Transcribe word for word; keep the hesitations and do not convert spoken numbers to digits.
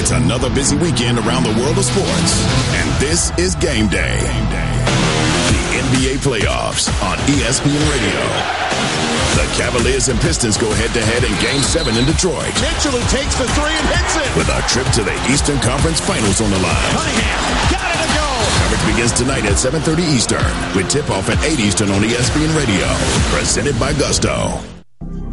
It's another busy weekend around the world of sports, and this is Game Day. The N B A playoffs on E S P N Radio. The Cavaliers and Pistons go head-to-head in Game seven in Detroit. Mitchell who takes the three and hits it. With a trip to the Eastern Conference Finals on the line. Cunningham got it to go. Coverage begins tonight at seven thirty Eastern with tip-off at eight Eastern on E S P N Radio. Presented by Gusto.